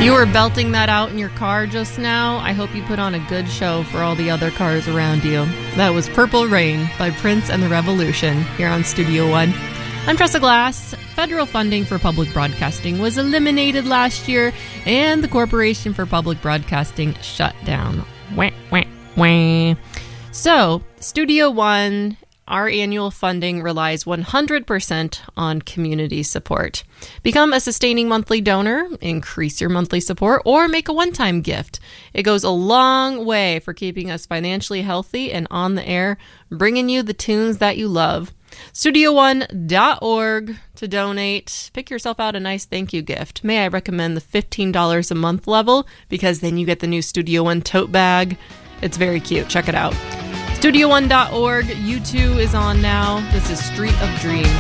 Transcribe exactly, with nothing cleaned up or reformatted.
If you were belting that out in your car just now, I hope you put on a good show for all the other cars around you. That was Purple Rain by Prince and the Revolution here on Studio One. I'm Tressa Glass. Federal funding for public broadcasting was eliminated last year, and the Corporation for Public Broadcasting shut down. Wah, wah, wah. So, Studio One, our annual funding relies one hundred percent on community support. Become a sustaining monthly donor, increase your monthly support, or make a one-time gift. It goes a long way for keeping us financially healthy and on the air, bringing you the tunes that you love. studio one dot org to donate. Pick yourself out a nice thank you gift. May I recommend the fifteen dollars a month level, because then you get the new Studio One tote bag. It's very cute. Check it out. studio one dot org. YouTube is on now. This is Street of Dreams.